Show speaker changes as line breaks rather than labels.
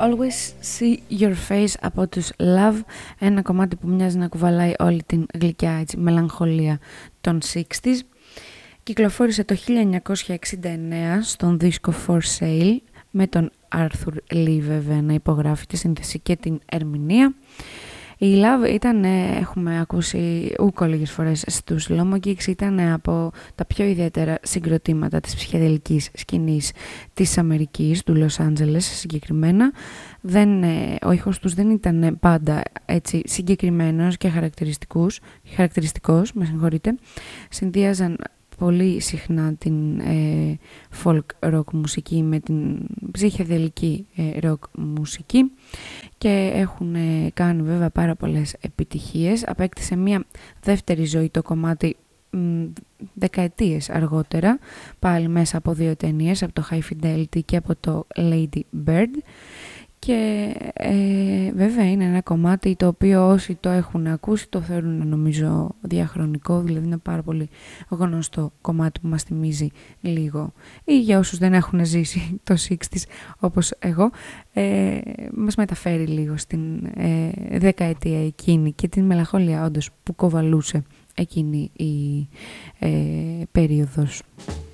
Always See Your Face από τους Love, ένα κομμάτι που μοιάζει να κουβαλάει όλη την γλυκιά έτσι, μελαγχολία των 60s. Κυκλοφόρησε το 1969 στον δίσκο For Sale με τον Arthur Lee βέβαια να υπογράφει τη σύνθεση και την ερμηνεία. Η Love ήταν, έχουμε ακούσει ούκο λίγες φορές στους Lomogeeks, ήταν από τα πιο ιδιαίτερα συγκροτήματα της ψυχεδελικής σκηνής της Αμερικής, του Λος Άντζελες συγκεκριμένα. Ο ήχος τους δεν ήταν πάντα έτσι συγκεκριμένος και χαρακτηριστικός, με συγχωρείτε. Συνδύαζαν πολύ συχνά την folk rock μουσική με την ψυχεδελική rock μουσική και έχουν κάνει βέβαια πάρα πολλές επιτυχίες. Απέκτησε μια δεύτερη ζωή το κομμάτι δεκαετίες αργότερα, πάλι μέσα από 2 ταινίες, από το High Fidelity και από το Lady Bird. Και βέβαια είναι ένα κομμάτι το οποίο όσοι το έχουν ακούσει το θεωρούν νομίζω διαχρονικό, δηλαδή είναι πάρα πολύ γνωστό κομμάτι που μας θυμίζει λίγο, ή για όσους δεν έχουν ζήσει το 60s όπως εγώ, μας μεταφέρει λίγο στην δεκαετία εκείνη και την μελαγχολία όντως που κοβαλούσε εκείνη η περίοδος.